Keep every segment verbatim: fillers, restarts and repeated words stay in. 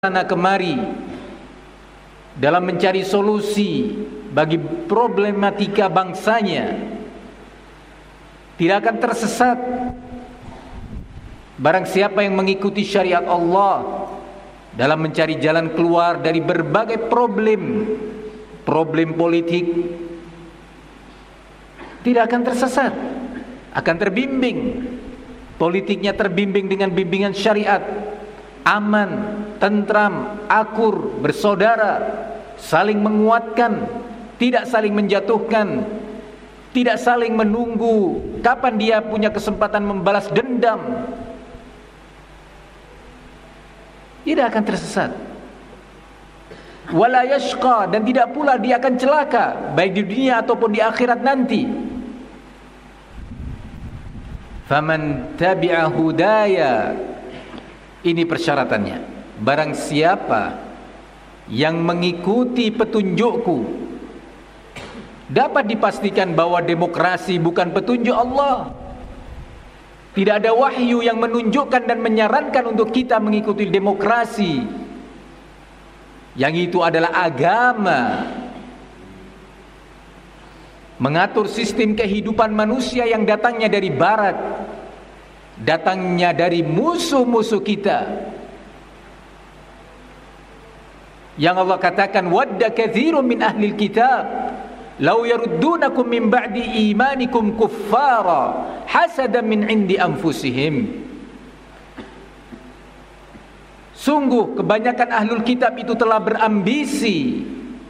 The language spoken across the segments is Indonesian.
sana kemari dalam mencari solusi bagi problematika bangsanya, tidak akan tersesat barang siapa yang mengikuti syariat Allah dalam mencari jalan keluar dari berbagai problem problem politik. Tidak akan tersesat, akan terbimbing. Politiknya terbimbing dengan bimbingan syariat, aman, tentram, akur, bersaudara, saling menguatkan, tidak saling menjatuhkan, tidak saling menunggu kapan dia punya kesempatan membalas dendam. Tidak akan tersesat. Wala yashqa, dan tidak pula dia akan celaka baik di dunia ataupun di akhirat nanti. Faman tabi'a hudaya, ini persyaratannya. Barang siapa yang mengikuti petunjukku, dapat dipastikan bahwa demokrasi bukan petunjuk Allah. Tidak ada wahyu yang menunjukkan dan menyarankan untuk kita mengikuti demokrasi. Yang itu adalah agama, mengatur sistem kehidupan manusia yang datangnya dari barat, datangnya dari musuh-musuh kita. Yang Allah katakan, wadda katsirun min ahlil kitab law yaruddunakum min ba'di imanikum kuffara hasadan min indi anfusihim. Sungguh kebanyakan ahlul kitab itu telah berambisi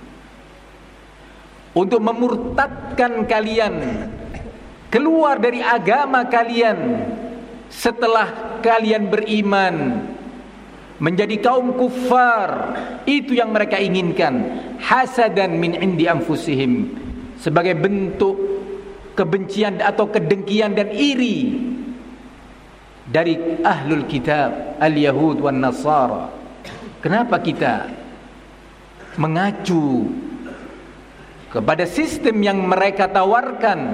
untuk memurtadkan kalian, keluar dari agama kalian setelah kalian beriman, menjadi kaum kufar. Itu yang mereka inginkan, hasadan min indi anfusihim, sebagai bentuk kebencian atau kedengkian dan iri dari ahlul kitab, al-yahud wan nasara. Kenapa kita mengacu kepada sistem yang mereka tawarkan?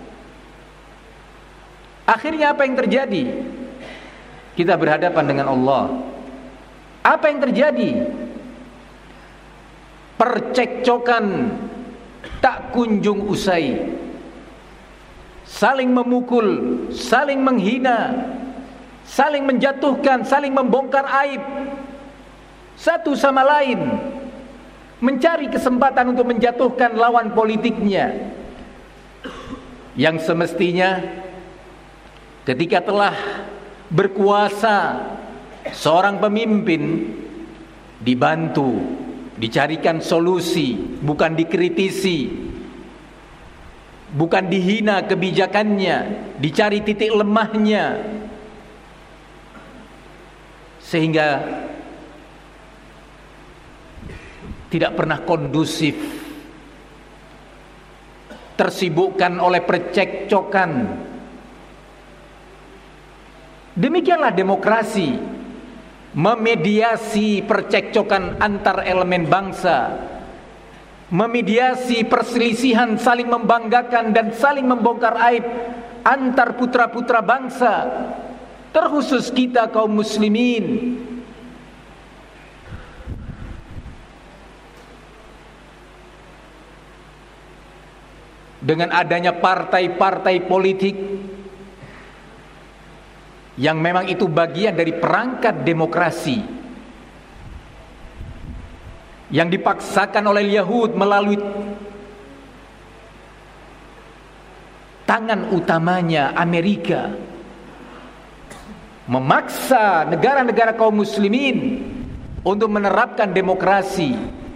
Akhirnya apa yang terjadi? Kita berhadapan dengan Allah. Apa yang terjadi? Percekcokan tak kunjung usai, saling memukul, saling menghina, saling menjatuhkan, saling membongkar aib satu sama lain, mencari kesempatan untuk menjatuhkan lawan politiknya. Yang semestinya ketika telah berkuasa seorang pemimpin, dibantu, dicarikan solusi, bukan dikritisi, bukan dihina kebijakannya, dicari titik lemahnya, sehingga tidak pernah kondusif, tersibukkan oleh percekcokan. Demikianlah demokrasi, memediasi percekcokan antar elemen bangsa, memediasi perselisihan, saling membanggakan dan saling membongkar aib antar putra-putra bangsa, terkhusus kita kaum muslimin. Dengan adanya partai-partai politik yang memang itu bagian dari perangkat demokrasi yang dipaksakan oleh Yahud melalui tangan utamanya Amerika, memaksa negara-negara kaum muslimin untuk menerapkan demokrasi.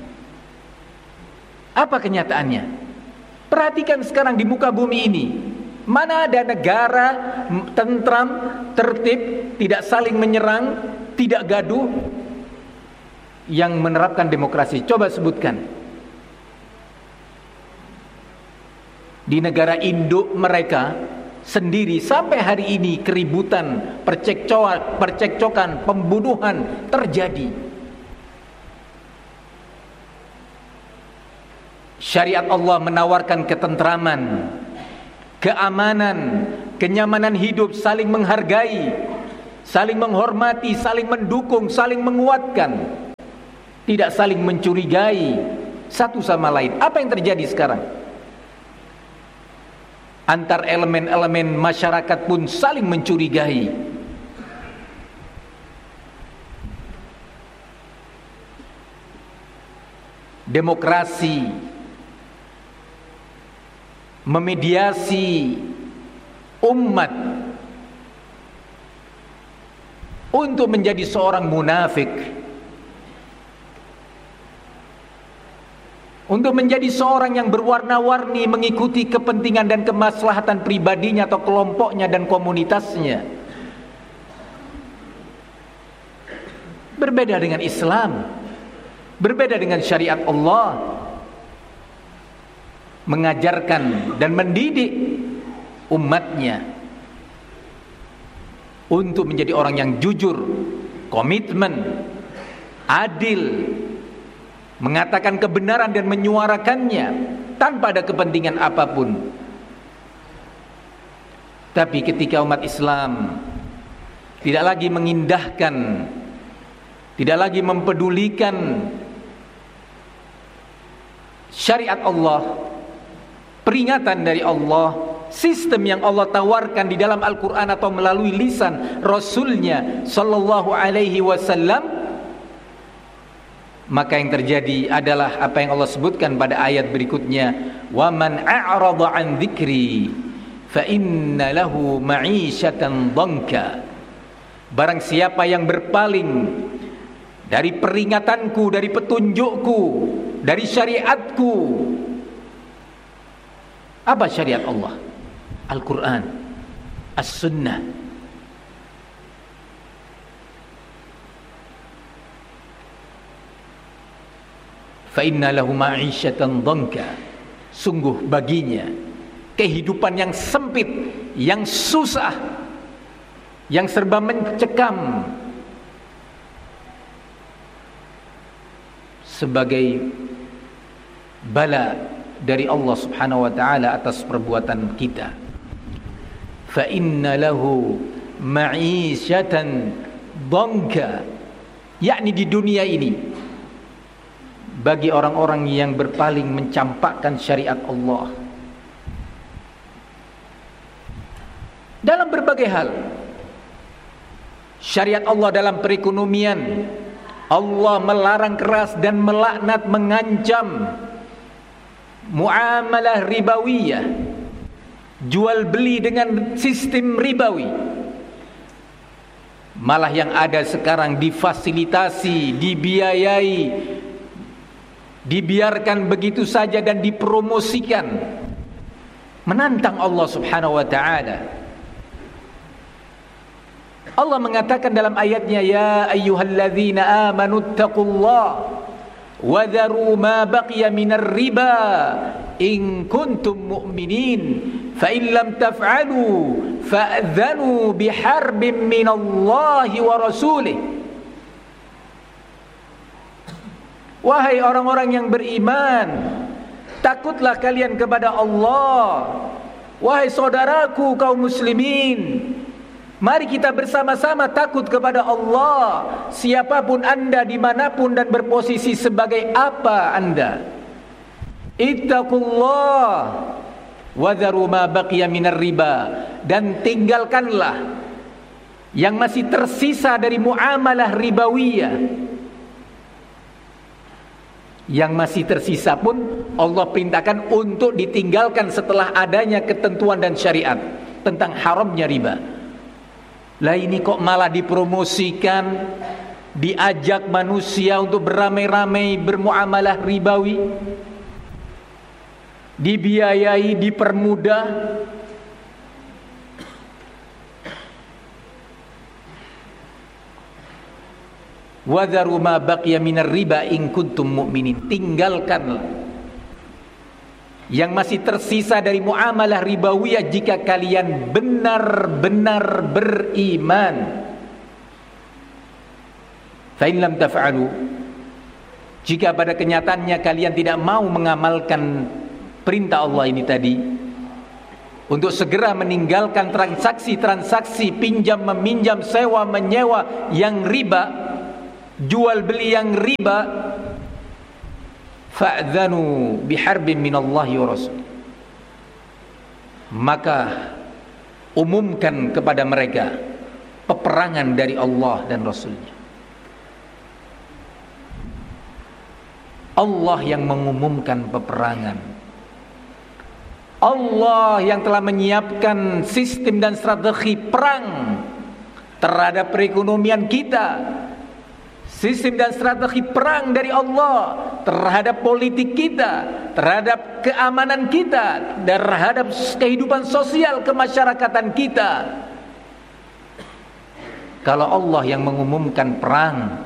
Apa kenyataannya? Perhatikan sekarang di muka bumi ini, mana ada negara tentram, tertib, tidak saling menyerang, tidak gaduh, yang menerapkan demokrasi? Coba sebutkan. Di negara induk mereka sendiri sampai hari ini keributan, percekcokan, percekcokan, pembunuhan terjadi. Syariat Allah menawarkan ketentraman, keamanan, kenyamanan hidup, saling menghargai, saling menghormati, saling mendukung, saling menguatkan. tidak saling mencurigai satu sama lain. Apa yang terjadi sekarang? Antar elemen-elemen masyarakat pun saling mencurigai. Demokrasi memediasi umat untuk menjadi seorang munafik, untuk menjadi seorang yang berwarna-warni mengikuti kepentingan dan kemaslahatan pribadinya atau kelompoknya dan komunitasnya. Berbeda dengan Islam, berbeda dengan syariat Allah, mengajarkan dan mendidik umatnya untuk menjadi orang yang jujur, komitmen, adil, mengatakan kebenaran dan menyuarakannya tanpa ada kepentingan apapun. Tapi ketika umat Islam tidak lagi mengindahkan, tidak lagi mempedulikan syariat Allah, peringatan dari Allah, sistem yang Allah tawarkan di dalam Al-Quran atau melalui lisan Rasulnya Sallallahu Alaihi Wasallam, maka yang terjadi adalah apa yang Allah sebutkan pada ayat berikutnya, wa man a'rada an dzikri fa inna lahu ma'isyatan dhanka. Barang siapa yang berpaling dari peringatanku, dari petunjukku, dari syariatku. Apa syariat Allah? Al-Quran, As-Sunnah. Fa inna lahu ma'isyatan dhanka. Sungguh baginya kehidupan yang sempit, yang susah, yang serba mencekam, sebagai bala dari Allah Subhanahu wa taala atas perbuatan kita. Fa inna lahu ma'isyatan dhanka, yakni di dunia ini bagi orang-orang yang berpaling mencampakkan syariat Allah dalam berbagai hal. Syariat Allah dalam perekonomian, Allah melarang keras dan melaknat, mengancam muamalah ribawiyah, jual beli dengan sistem ribawi. Malah yang ada sekarang difasilitasi, dibiayai, dibiarkan begitu saja dan dipromosikan, menantang Allah Subhanahu wa taala. Allah mengatakan dalam ayatnya, ya ayyuhalladzina amanu taqullaha wa dharu ma baqiya minar riba in kuntum mu'minin fa in lam taf'alu fa'dhanu biharbin minallahi wa rasulih. Wahai orang-orang yang beriman, takutlah kalian kepada Allah. Wahai saudaraku kaum muslimin, mari kita bersama-sama takut kepada Allah, siapapun anda, dimanapun dan berposisi sebagai apa anda. Ittaqullah wa dharu ma baqiya minar riba, dan tinggalkanlah yang masih tersisa dari muamalah ribawiyah. Yang masih tersisa pun Allah perintahkan untuk ditinggalkan setelah adanya ketentuan dan syariat tentang haramnya riba. Lah ini kok malah dipromosikan, diajak manusia untuk beramai-ramai bermuamalah ribawi, dibiayai, dipermudah. Wadharu ma baqiya minar riba in kuntum mu'minin, tinggalkanlah yang masih tersisa dari muamalah ribawiyah jika kalian benar-benar beriman. Fa in lam taf'alu, jika pada kenyataannya kalian tidak mau mengamalkan perintah Allah ini tadi, untuk segera meninggalkan transaksi-transaksi pinjam meminjam, sewa menyewa yang riba, jual beli yang riba, fa'dzanu biharbin minallahi wa rasul. Maka umumkan kepada mereka peperangan dari Allah dan Rasulnya. Allah yang mengumumkan peperangan. Allah yang telah menyiapkan sistem dan strategi perang terhadap perekonomian kita. Sistem dan strategi perang dari Allah terhadap politik kita, terhadap keamanan kita, terhadap kehidupan sosial kemasyarakatan kita. Kalau Allah yang mengumumkan perang,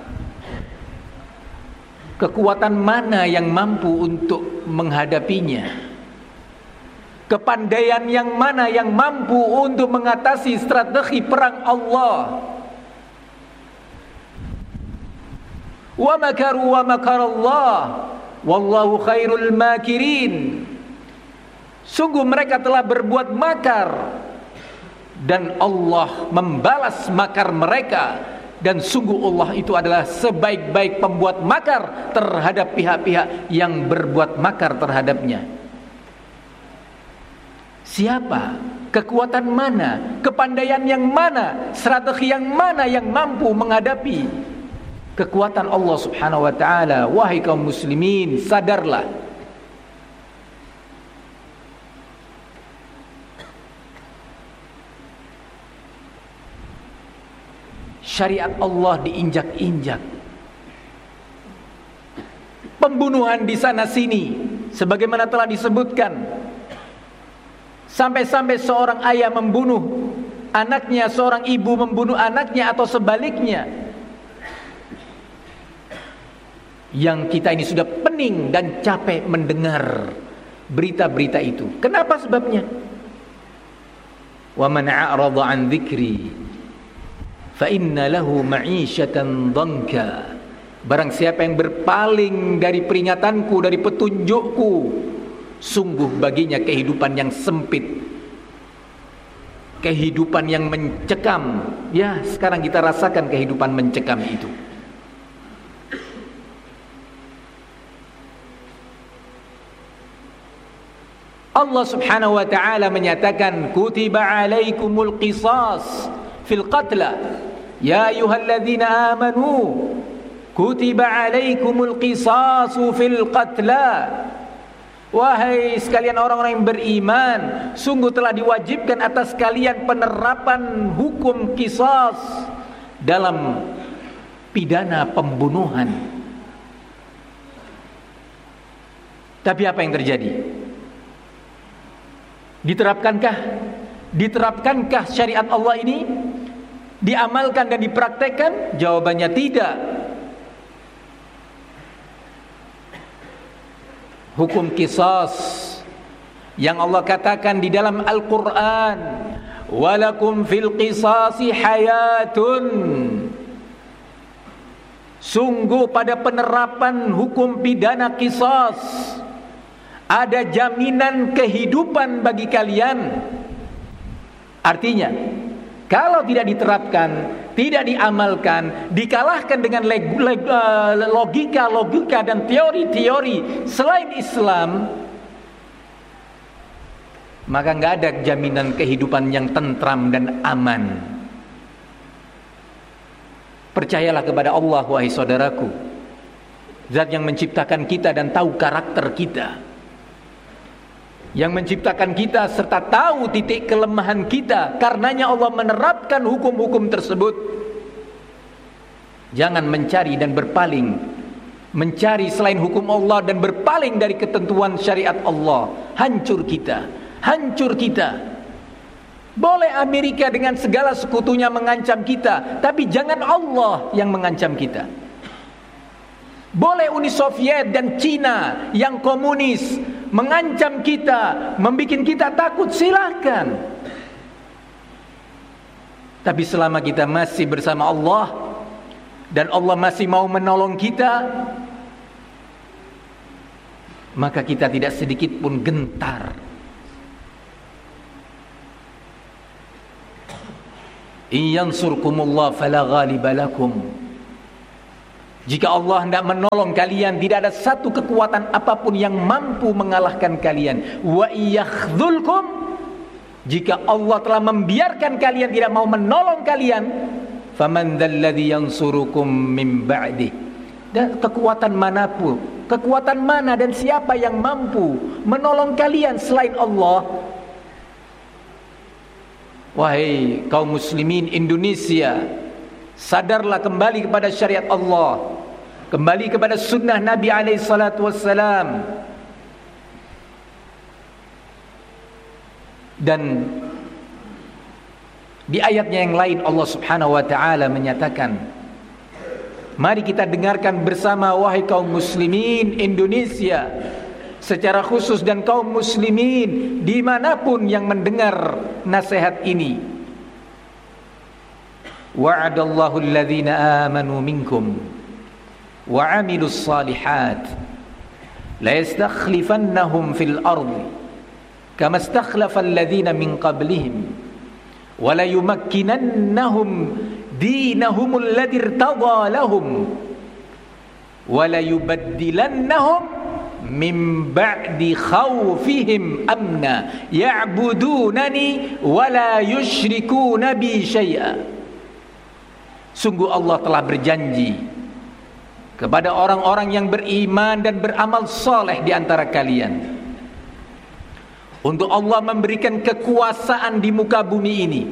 kekuatan mana yang mampu untuk menghadapinya? Kepandaian yang mana yang mampu untuk mengatasi strategi perang Allah? Wa makaru wa makarallah wallahu khairul makirin. Sungguh mereka telah berbuat makar dan Allah membalas makar mereka. Dan sungguh Allah itu adalah sebaik-baik pembuat makar terhadap pihak-pihak yang berbuat makar terhadapnya. Siapa? Kekuatan mana? Kepandaian yang mana? Strategi yang mana yang mampu menghadapi kekuatan Allah Subhanahu wa taala? Wahai kaum muslimin, sadarlah. Syariat Allah diinjak-injak. Pembunuhan di sana sini sebagaimana telah disebutkan. Sampai-sampai seorang ayah membunuh anaknya, seorang ibu membunuh anaknya atau sebaliknya. Yang kita ini sudah pening dan capek mendengar berita-berita itu. Kenapa sebabnya? Wa man a'rada 'an dzikri fa inna lahu ma'isyatan dhanka. Barang siapa yang berpaling dari peringatanku, dari petunjukku, sungguh baginya kehidupan yang sempit, kehidupan yang mencekam. Ya, sekarang kita rasakan kehidupan mencekam itu. Allah Subhanahu wa ta'ala menyatakan, kutiba alaikumul qisas fil qatla ya ayyuhalladzina amanu kutiba alaikumul qisasu fil qatla. Wahai sekalian orang-orang yang beriman, sungguh telah diwajibkan atas kalian penerapan hukum qisas dalam pidana pembunuhan. Tapi apa yang terjadi? Diterapkankah Diterapkankah syariat Allah ini? Diamalkan dan dipraktekkan? Jawabannya tidak. Hukum qisas yang Allah katakan di dalam Al-Quran, walakum fil qisasi hayatun. Sungguh pada penerapan hukum pidana qisas ada jaminan kehidupan bagi kalian. Artinya, kalau tidak diterapkan, tidak diamalkan, dikalahkan dengan logika-logika dan teori-teori selain Islam, maka nggak ada jaminan kehidupan yang tentram dan aman. Percayalah kepada Allah, wahai saudaraku, Zat yang menciptakan kita dan tahu karakter kita, yang menciptakan kita serta tahu titik kelemahan kita. Karenanya Allah menerapkan hukum-hukum tersebut. Jangan mencari dan berpaling, mencari selain hukum Allah dan berpaling dari ketentuan syariat Allah. Hancur kita, hancur kita. Boleh Amerika dengan segala sekutunya mengancam kita, tapi jangan Allah yang mengancam kita. Boleh Uni Soviet dan Cina yang komunis mengancam kita, membuat kita takut, silakan. Tapi selama kita masih bersama Allah dan Allah masih mau menolong kita, maka kita tidak sedikit pun gentar. In yansurkumullah fala ghaliba lakum Jika Allah hendak menolong kalian, tidak ada satu kekuatan apapun yang mampu mengalahkan kalian. Wa iyakhdhulkum, jika Allah telah membiarkan kalian, tidak mau menolong kalian, faman dzalladzi yansurukum min ba'di. Dan kekuatan manapun, kekuatan mana dan siapa yang mampu menolong kalian selain Allah? Wahai kaum muslimin Indonesia, sadarlah kembali kepada syariat Allah, kembali kepada sunnah Nabi alaihi salatu wassalam. Dan di ayatnya yang lain Allah Subhanahu wa taala menyatakan, mari kita dengarkan bersama wahai kaum muslimin Indonesia secara khusus dan kaum muslimin dimanapun yang mendengar nasihat ini. Wa'adallahu alladhina amanu minkum wa 'amilus salihat la yastakhlifannahum fil ardi kama istakhlafa alladhina min qablihim wa la yumakkinannahum dinahum alladhi irtada lahum wa la yubaddilannahum min ba'di khawfihim amna ya'budunani wa la yusyrikuna bi syai'a. Sungguh Allah telah berjanji kepada orang-orang yang beriman dan beramal saleh di antara kalian, untuk Allah memberikan kekuasaan di muka bumi ini,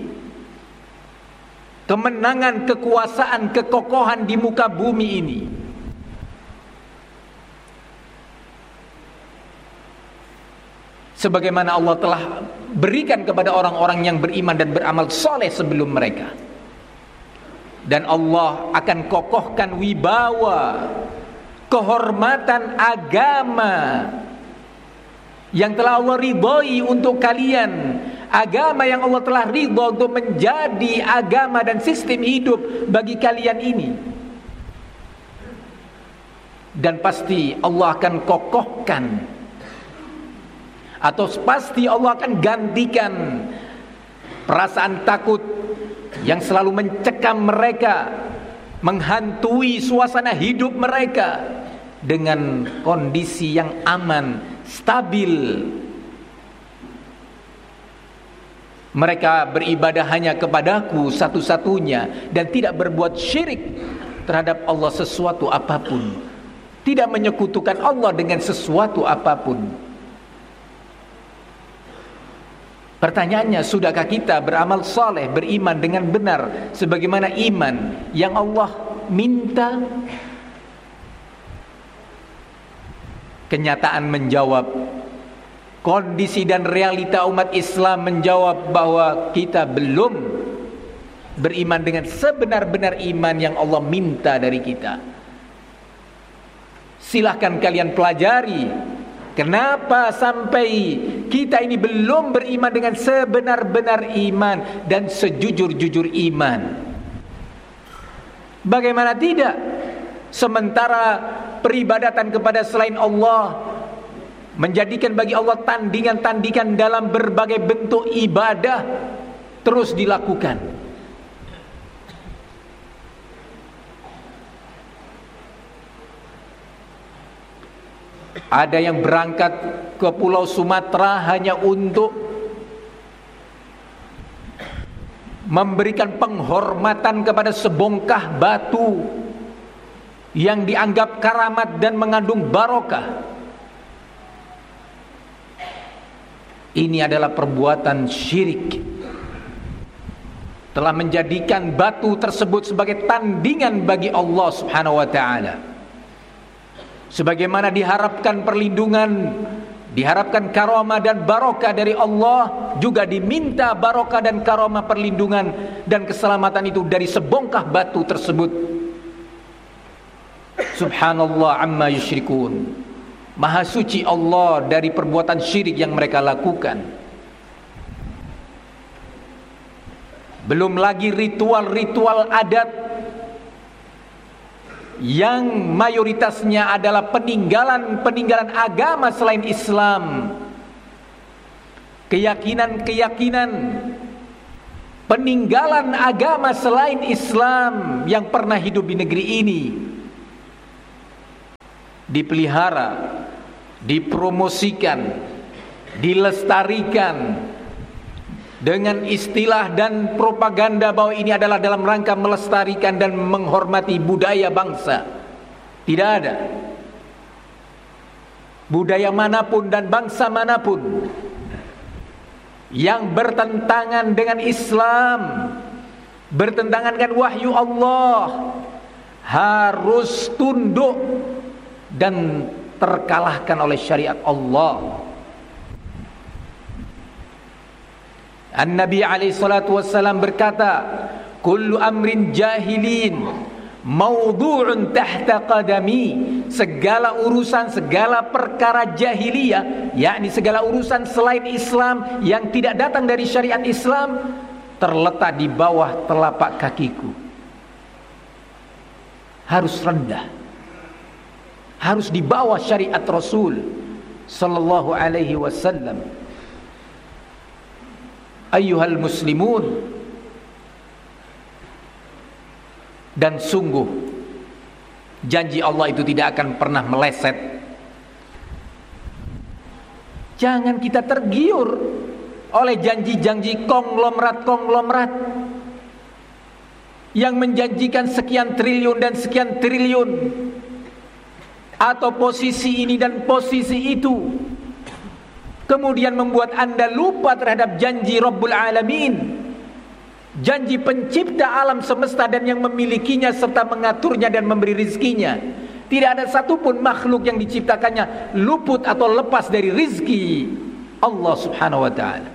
kemenangan, kekuasaan, kekokohan di muka bumi ini. Sebagaimana Allah telah berikan kepada orang-orang yang beriman dan beramal soleh sebelum mereka. Dan Allah akan kokohkan wibawa, kehormatan agama yang telah Allah ridhoi untuk kalian. Agama yang Allah telah ridho untuk menjadi agama dan sistem hidup bagi kalian ini. Dan pasti Allah akan kokohkan, atau pasti Allah akan gantikan perasaan takut yang selalu mencekam mereka, menghantui suasana hidup mereka, dengan kondisi yang aman, stabil. Mereka beribadah hanya kepadaku satu-satunya dan tidak berbuat syirik terhadap Allah sesuatu apapun, tidak menyekutukan Allah dengan sesuatu apapun. Pertanyaannya, sudahkah kita beramal saleh, beriman dengan benar sebagaimana iman yang Allah minta? Kenyataan menjawab, kondisi dan realita umat Islam menjawab bahwa kita belum beriman dengan sebenar-benar iman yang Allah minta dari kita. Silahkan kalian pelajari, kenapa sampai kita ini belum beriman dengan sebenar-benar iman dan sejujur-jujur iman. Bagaimana tidak? Sementara peribadatan kepada selain Allah, menjadikan bagi Allah tandingan-tandingan dalam berbagai bentuk ibadah terus dilakukan. Ada yang berangkat ke Pulau Sumatera hanya untuk memberikan penghormatan kepada sebongkah batu yang dianggap karamat dan mengandung barokah. Ini adalah perbuatan syirik. Telah menjadikan batu tersebut sebagai tandingan bagi Allah Subhanahu wa taala. Sebagaimana diharapkan perlindungan, diharapkan karamah dan barokah dari Allah, juga diminta barokah dan karamah, perlindungan dan keselamatan itu dari sebongkah batu tersebut. Subhanallah amma yusyrikun. Maha suci Allah dari perbuatan syirik yang mereka lakukan. Belum lagi ritual-ritual adat yang mayoritasnya adalah peninggalan-peninggalan agama selain Islam. Keyakinan-keyakinan peninggalan agama selain Islam yang pernah hidup di negeri ini, dipelihara, dipromosikan, dilestarikan dengan istilah dan propaganda bahwa ini adalah dalam rangka melestarikan dan menghormati budaya bangsa. Tidak ada. Budaya manapun dan bangsa manapun yang bertentangan dengan Islam, bertentangan dengan wahyu Allah, harus tunduk dan terkalahkan oleh syariat Allah. An-Nabi alaihi salatu wassalam berkata, kullu amrin jahilin mawdu'un tahta qadami. Segala urusan, segala perkara jahiliyah, yakni segala urusan selain Islam yang tidak datang dari syariat Islam, terletak di bawah telapak kakiku. Harus rendah, harus di bawah syariat Rasul sallallahu alaihi wasallam. Ayyuhal muslimun, dan sungguh janji Allah itu tidak akan pernah meleset. Jangan kita tergiur oleh janji-janji konglomerat-konglomerat yang menjanjikan sekian triliun dan sekian triliun, atau posisi ini dan posisi itu, kemudian membuat Anda lupa terhadap janji Rabbul Alamin, janji pencipta alam semesta dan yang memilikinya serta mengaturnya dan memberi rizkinya. Tidak ada satupun makhluk yang diciptakannya luput atau lepas dari rizki Allah subhanahu wa ta'ala.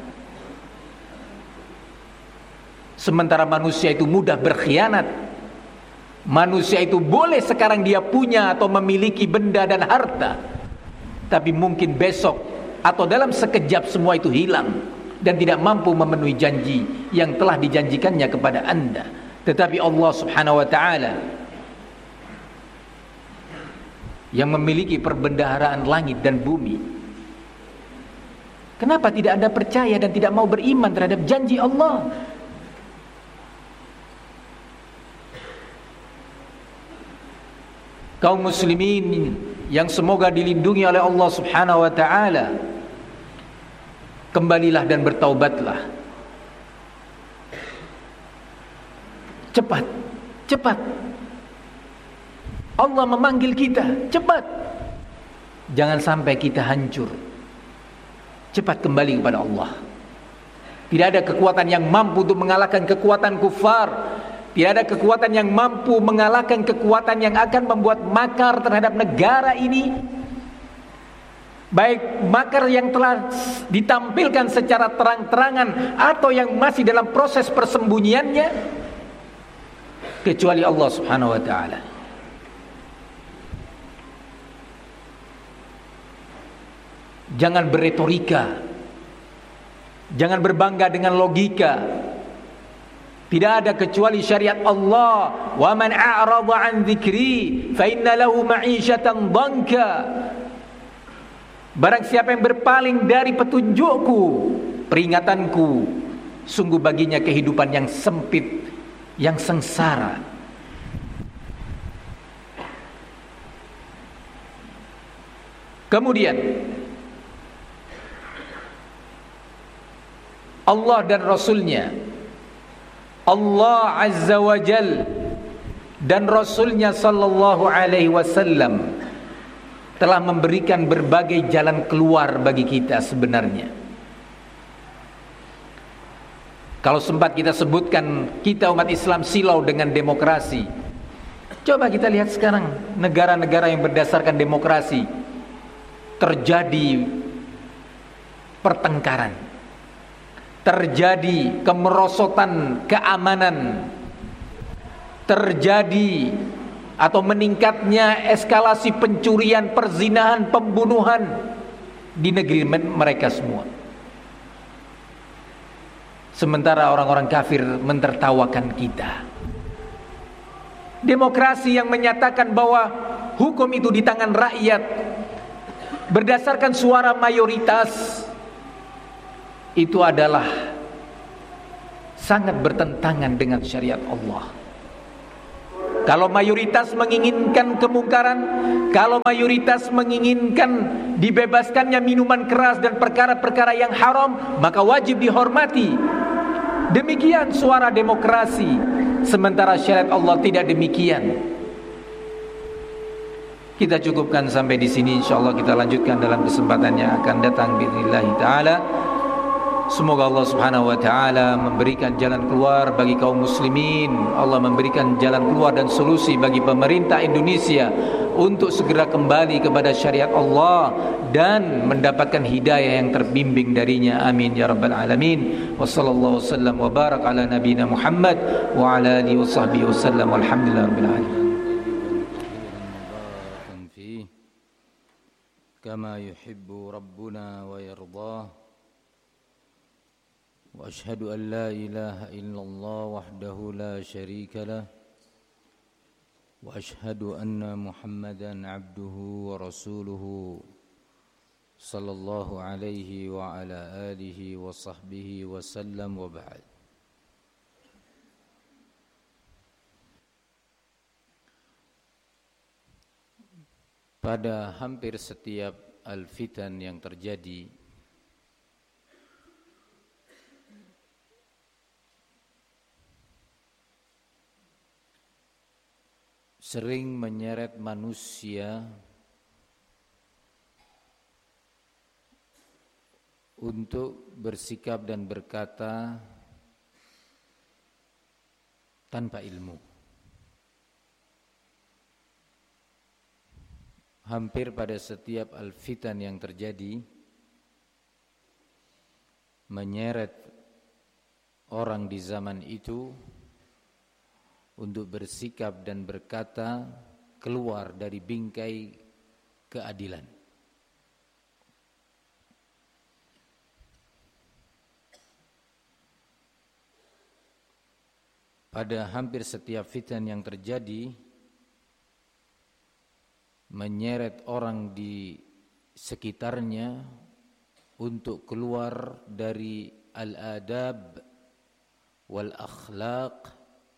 Sementara manusia itu mudah berkhianat. Manusia itu boleh sekarang dia punya atau memiliki benda dan harta, tapi mungkin besok atau dalam sekejap semua itu hilang dan tidak mampu memenuhi janji yang telah dijanjikannya kepada Anda. Tetapi Allah subhanahu wa ta'ala yang memiliki perbendaharaan langit dan bumi, kenapa tidak Anda percaya dan tidak mau beriman terhadap janji Allah? Kaum muslimin yang semoga dilindungi oleh Allah subhanahu wa ta'ala, kembalilah dan bertaubatlah. Cepat, cepat. Allah memanggil kita, cepat. Jangan sampai kita hancur. Cepat kembali kepada Allah. Tidak ada kekuatan yang mampu untuk mengalahkan kekuatan kufar. Tidak ada kekuatan yang mampu mengalahkan kekuatan yang akan membuat makar terhadap negara ini, baik makar yang telah ditampilkan secara terang-terangan atau yang masih dalam proses persembunyiannya, kecuali Allah subhanahu wa ta'ala. Jangan berretorika, jangan berbangga dengan logika. Tidak ada kecuali syariat Allah. Wa man a'rada 'an dzikri fa inna lahu ma'isyatan dhanka. Barang siapa yang berpaling dari petunjukku, peringatanku, sungguh baginya kehidupan yang sempit, yang sengsara. Kemudian Allah dan Rasulnya, Allah Azza wa Jal dan Rasulnya sallallahu alaihi wasallam telah memberikan berbagai jalan keluar bagi kita sebenarnya. Kalau sempat kita sebutkan, kita umat Islam silau dengan demokrasi. Coba kita lihat sekarang negara-negara yang berdasarkan demokrasi, terjadi pertengkaran, terjadi kemerosotan keamanan, terjadi atau meningkatnya eskalasi pencurian, perzinahan, pembunuhan di negeri mereka semua. Sementara orang-orang kafir mentertawakan kita. Demokrasi yang menyatakan bahwa hukum itu di tangan rakyat berdasarkan suara mayoritas, itu adalah sangat bertentangan dengan syariat Allah. Kalau mayoritas menginginkan kemungkaran, kalau mayoritas menginginkan dibebaskannya minuman keras dan perkara-perkara yang haram, maka wajib dihormati. Demikian suara demokrasi. Sementara syariat Allah tidak demikian. Kita cukupkan sampai di sini. InsyaAllah kita lanjutkan dalam kesempatan yang akan datang bi'idznillah ta'ala. Semoga Allah subhanahu wa ta'ala memberikan jalan keluar bagi kaum muslimin. Allah memberikan jalan keluar dan solusi bagi pemerintah Indonesia untuk segera kembali kepada syariat Allah dan mendapatkan hidayah yang terbimbing darinya. Amin ya rabbal alamin. Wa sallallahu wasallam wa barak ala nabiyina Muhammad wa ala alihi wa sahbihi wasallam. Walhamdulillah rabbil alamin. Kama yuhibbu rabbuna wa yardah. وأشهد أن لا إله إلا الله وحده لا شريك له وأشهد أن محمدا عبده ورسوله صلى الله عليه وعلى آله وصحبه وسلم وبعد. Pada hampir setiap al-fitan yang terjadi, sering menyeret manusia untuk bersikap dan berkata tanpa ilmu. Hampir pada setiap al-fitan yang terjadi menyeret orang di zaman itu untuk bersikap dan berkata keluar dari bingkai keadilan. Pada hampir setiap fitan yang terjadi menyeret orang di sekitarnya untuk keluar dari al-adab wal akhlaq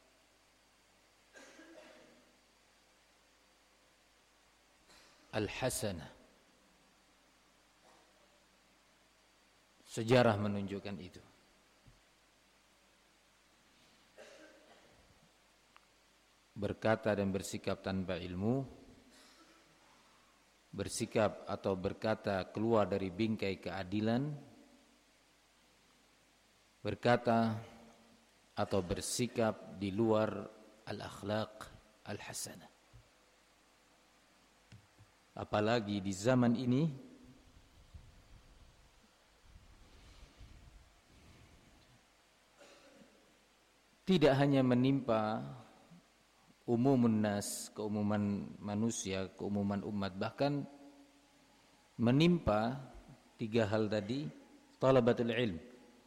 al-hasanah. Sejarah menunjukkan itu. Berkata dan bersikap tanpa ilmu, bersikap atau berkata keluar dari bingkai keadilan, berkata atau bersikap di luar al-akhlaq al-hasanah. Apalagi di zaman ini tidak hanya menimpa umumun nas, keumuman manusia, keumuman umat, bahkan menimpa tiga hal tadi, talabatul ilm.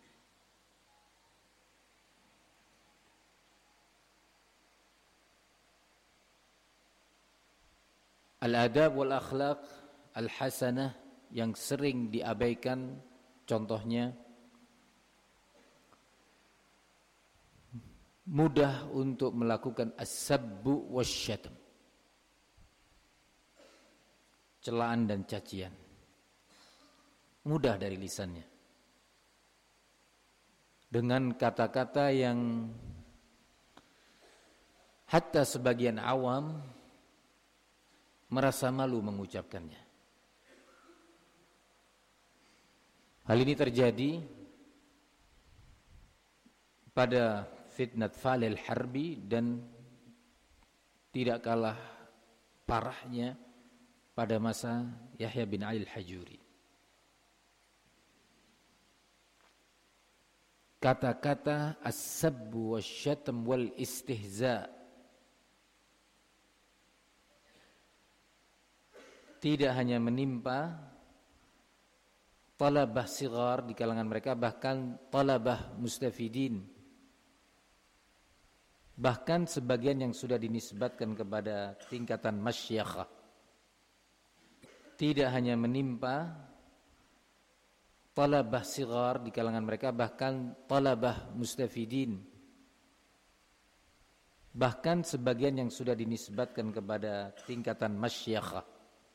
Al-adab wal akhlaq al-hasanah yang sering diabaikan, contohnya mudah untuk melakukan as-sabbu wasyatam, celaan dan cacian, mudah dari lisannya, dengan kata-kata yang hatta sebagian awam merasa malu mengucapkannya. Hal ini terjadi pada fitnat Falil Harbi dan tidak kalah parahnya pada masa Yahya bin Ali al-Hajuri. Kata-kata as-sabbu wasyatam wal istihza tidak hanya menimpa talabah sigar di kalangan mereka, bahkan talabah mustafidin, bahkan sebagian yang sudah dinisbatkan kepada tingkatan masyakhah. Tidak hanya menimpa talabah sigar di kalangan mereka, bahkan talabah mustafidin, bahkan sebagian yang sudah dinisbatkan kepada tingkatan masyayikhah.